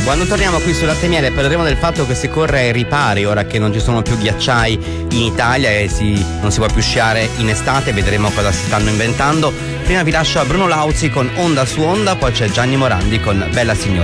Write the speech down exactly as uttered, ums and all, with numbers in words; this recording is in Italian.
Quando torniamo qui su Latte e Miele parleremo del fatto che si corre ai ripari ora che non ci sono più ghiacciai in Italia e si, non si può più sciare in estate. Vedremo cosa si stanno inventando. Prima vi lascio a Bruno Lauzi con Onda su Onda, poi c'è Gianni Morandi con Bella Signora.